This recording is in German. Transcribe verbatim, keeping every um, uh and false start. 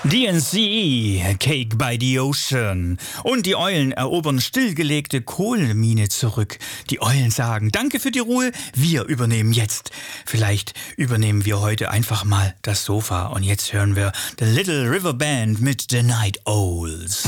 D N C E, Cake by the Ocean. Und die Eulen erobern stillgelegte Kohlenmine zurück. Die Eulen sagen, danke für die Ruhe, wir übernehmen jetzt. Vielleicht übernehmen wir heute einfach mal das Sofa. Und jetzt hören wir The Little River Band mit The Night Owls.